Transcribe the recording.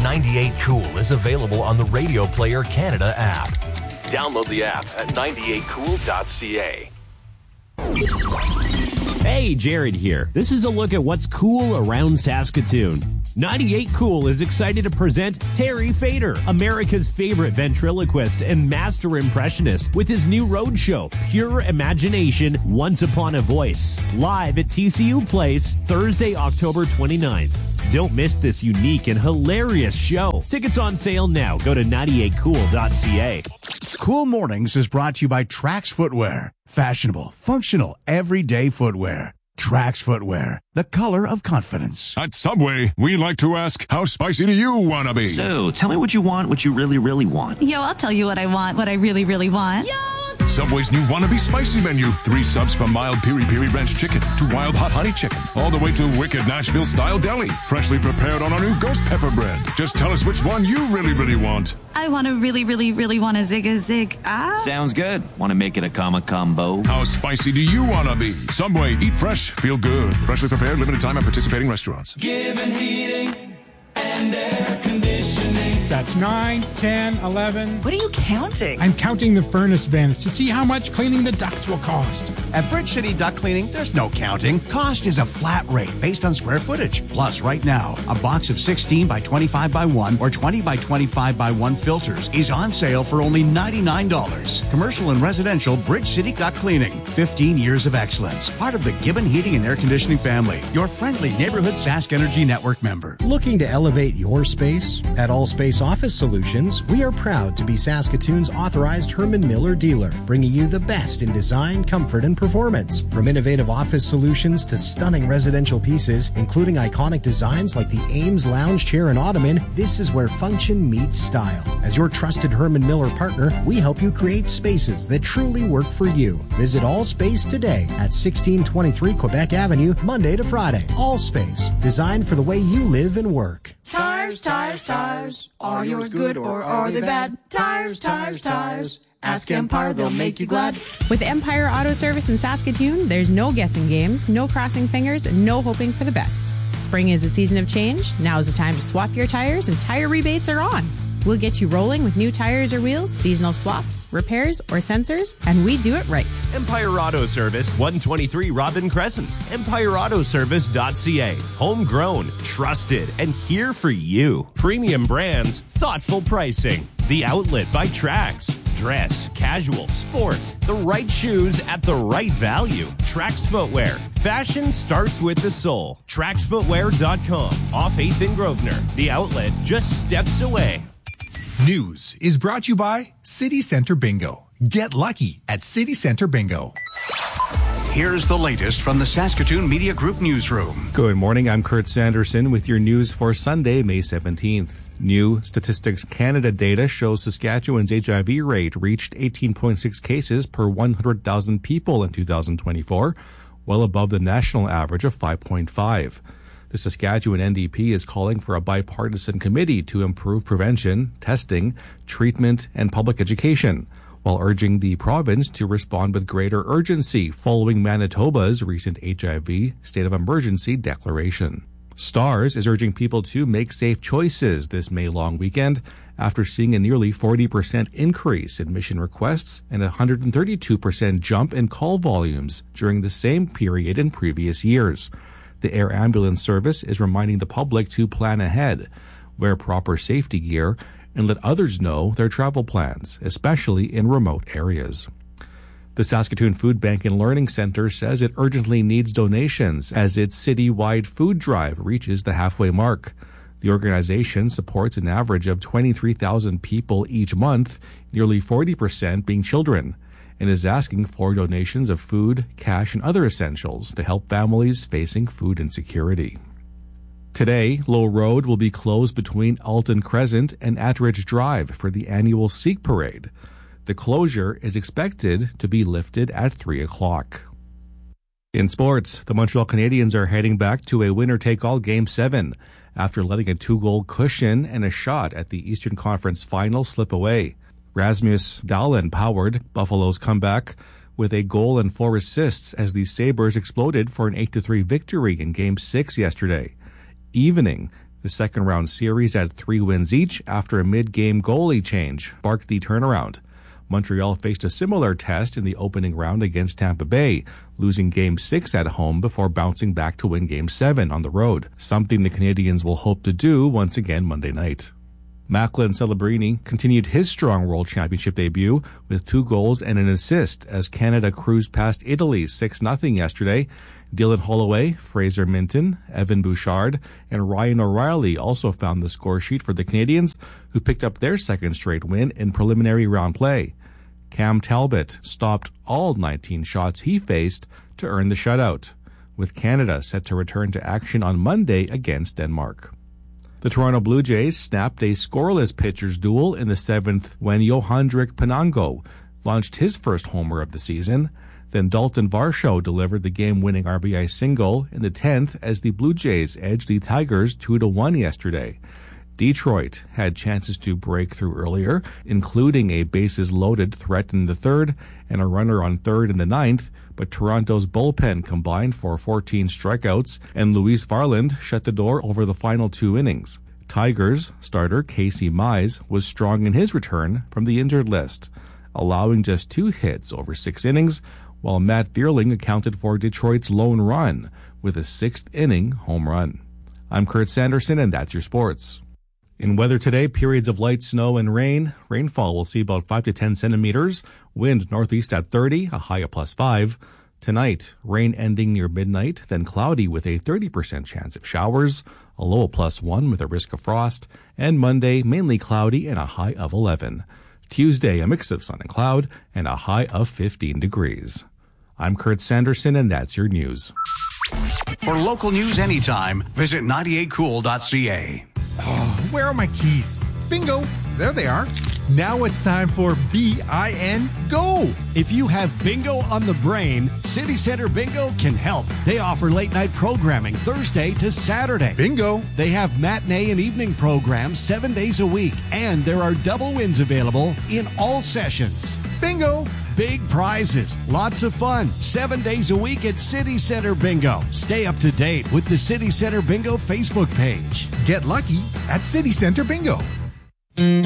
98 Cool is available on the Radio Player Canada app. Download the app at 98cool.ca. Hey, Jared here. This is a look at what's cool around Saskatoon. 98 Cool is excited to present Terry Fader, America's favorite ventriloquist and master impressionist, with his new roadshow, Pure Imagination, Once Upon a Voice, live at TCU Place, Thursday, October 29th. Don't miss this unique and hilarious show. Tickets on sale now. Go to 98cool.ca. Cool Mornings is brought to you by Trax Footwear. Fashionable, functional, everyday footwear. Trax Footwear, the color of confidence. At Subway, we like to ask, how spicy do you want to be? So, tell me what you want, what you really, really want. Yo, I'll tell you what I want, what I really, really want. Yo! Subway's new Wannabe Spicy menu. 3 subs from mild piri-piri ranch chicken to wild hot honey chicken, all the way to wicked Nashville-style deli. Freshly prepared on our new ghost pepper bread. Just tell us which one you really, really want. I want to really, really, really want a zig. Sounds good. Want to make it a combo? How spicy do you want to be? Subway, eat fresh, feel good. Freshly prepared, limited time at participating restaurants. Given heating and air conditioning. That's 9, 10, 11. What are you counting? I'm counting the furnace vents to see how much cleaning the ducts will cost. At Bridge City Duct Cleaning, there's no counting. Cost is a flat rate based on square footage. Plus, right now, a box of 16 by 25 by 1 or 20 by 25 by 1 filters is on sale for only $99. Commercial and residential Bridge City Duct Cleaning. 15 years of excellence. Part of the Gibbon Heating and Air Conditioning family. Your friendly neighborhood Sask Energy Network member. Looking to elevate your space? At All Space Office Solutions, we are proud to be Saskatoon's authorized Herman Miller dealer, bringing you the best in design, comfort, and performance. From innovative office solutions to stunning residential pieces, including iconic designs like the Ames lounge chair and ottoman, this is where function meets style. As your trusted Herman Miller partner, we help you create spaces that truly work for you. Visit All Space today at 1623 Quebec Avenue, Monday to Friday. All Space, designed for the way you live and work. Tires. Are yours good or are they bad? Tires. Ask Empire, they'll make you glad. With Empire Auto Service in Saskatoon, there's no guessing games, no crossing fingers, and no hoping for the best. Spring is a season of change. Now's the time to swap your tires, and tire rebates are on. We'll get you rolling with new tires or wheels, seasonal swaps, repairs, or sensors, and we do it right. Empire Auto Service, 123 Robin Crescent. EmpireAutoservice.ca. Homegrown, trusted, and here for you. Premium brands, thoughtful pricing. The Outlet by Trax. Dress, casual, sport. The right shoes at the right value. Trax Footwear. Fashion starts with the soul. TraxFootwear.com. Off 8th and Grosvenor. The Outlet, just steps away. News is brought to you by City Center Bingo. Get lucky at City Center Bingo. Here's the latest from the Saskatoon Media Group newsroom. Good morning. I'm Kurt Sanderson with your news for Sunday, May 17th. New Statistics Canada data shows Saskatchewan's HIV rate reached 18.6 cases per 100,000 people in 2024, well above the national average of 5.5. The Saskatchewan NDP is calling for a bipartisan committee to improve prevention, testing, treatment, and public education, while urging the province to respond with greater urgency following Manitoba's recent HIV state of emergency declaration. STARS is urging people to make safe choices this May-long weekend after seeing a nearly 40% increase in mission requests and a 132% jump in call volumes during the same period in previous years. The air ambulance service is reminding the public to plan ahead, wear proper safety gear, and let others know their travel plans, especially in remote areas. The Saskatoon Food Bank and Learning Centre says it urgently needs donations as its city-wide food drive reaches the halfway mark. The organization supports an average of 23,000 people each month, nearly 40% being children, and is asking for donations of food, cash, and other essentials to help families facing food insecurity. Today, Low Road will be closed between Alton Crescent and Attridge Drive for the annual Sikh Parade. The closure is expected to be lifted at 3 o'clock. In sports, the Montreal Canadiens are heading back to a winner-take-all Game 7 after letting a 2-goal cushion and a shot at the Eastern Conference Final slip away. Rasmus Dahlin powered Buffalo's comeback with a goal and 4 assists as the Sabres exploded for an 8-3 victory in Game 6 yesterday, evening The second round series at 3 wins each after a mid-game goalie change sparked the turnaround. Montreal faced a similar test in the opening round against Tampa Bay, losing Game 6 at home before bouncing back to win Game 7 on the road, something the Canadiens will hope to do once again Monday night. Macklin Celebrini continued his strong World Championship debut with 2 goals and an assist as Canada cruised past Italy 6-0 yesterday. Dylan Holloway, Fraser Minton, Evan Bouchard, and Ryan O'Reilly also found the score sheet for the Canadiens, who picked up their second straight win in preliminary round play. Cam Talbot stopped all 19 shots he faced to earn the shutout, with Canada set to return to action on Monday against Denmark. The Toronto Blue Jays snapped a scoreless pitchers duel in the 7th when Johandrik Pinango launched his first homer of the season. Then Dalton Varsho delivered the game-winning RBI single in the 10th as the Blue Jays edged the Tigers 2-1 yesterday. Detroit had chances to break through earlier, including a bases-loaded threat in the 3rd and a runner on 3rd in the 9th, but Toronto's bullpen combined for 14 strikeouts, and Luis Varland shut the door over the final 2 innings. Tigers starter Casey Mize was strong in his return from the injured list, allowing just 2 hits over 6 innings, while Matt Vierling accounted for Detroit's lone run with a 6th-inning home run. I'm Kurt Sanderson, and that's your sports. In weather today, periods of light snow and rain. Rainfall will see about 5 to 10 centimeters. Wind northeast at 30, a high of +5. Tonight, rain ending near midnight, then cloudy with a 30% chance of showers, a low of +1 with a risk of frost, and Monday, mainly cloudy and a high of 11. Tuesday, a mix of sun and cloud, and a high of 15 degrees. I'm Kurt Sanderson, and that's your news. For local news anytime, visit 98cool.ca. Oh, where are my keys? Bingo! There they are. Now it's time for BIN-GO. If you have bingo on the brain, City Center Bingo can help. They offer late-night programming Thursday to Saturday. Bingo! They have matinee and evening programs 7 days a week, and there are double wins available in all sessions. Bingo! Big prizes, lots of fun, 7 days a week at City Center Bingo. Stay up to date with the City Center Bingo Facebook page. Get lucky at City Center Bingo.